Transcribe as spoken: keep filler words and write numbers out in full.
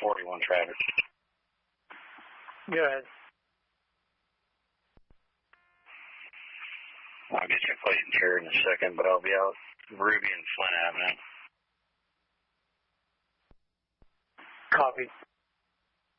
forty-one traffic. Go ahead. I'll get you a plate and chair in a second, but I'll be out Ruby and Flint Avenue. Copy.